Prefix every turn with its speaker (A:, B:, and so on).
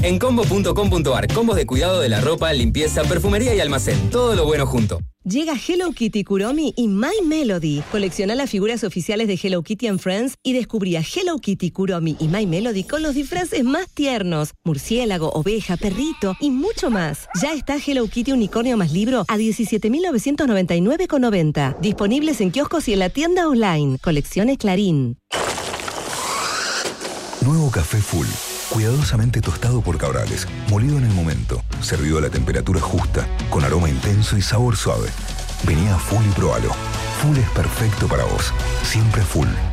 A: En combo.com.ar, combos de cuidado de la ropa, limpieza, perfumería y almacén. Todo lo bueno junto.
B: Llega Hello Kitty, Kuromi y My Melody. Colecciona las figuras oficiales de Hello Kitty and Friends y descubrí a Hello Kitty, Kuromi y My Melody con los disfraces más tiernos. Murciélago, oveja, perrito y mucho más. Ya está Hello Kitty Unicornio más libro a 17.999,90. Disponibles en kioscos y en la tienda online. Colecciones Clarín.
C: Nuevo café Full. Cuidadosamente tostado por Cabrales, molido en el momento, servido a la temperatura justa, con aroma intenso y sabor suave. Vení a Full y probalo. Full es perfecto para vos. Siempre Full.